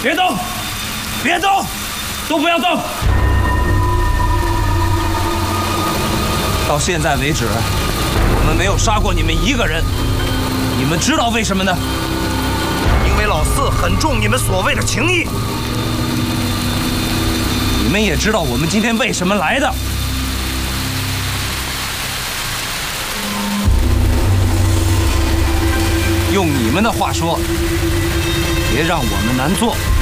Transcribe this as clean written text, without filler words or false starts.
别动，别动，都不要动！到现在为止，我们没有杀过你们一个人。你们知道为什么呢？ 因为老四很重你们所谓的情义。 你们也知道我们今天为什么来的。用你们的话说，别让我们难做。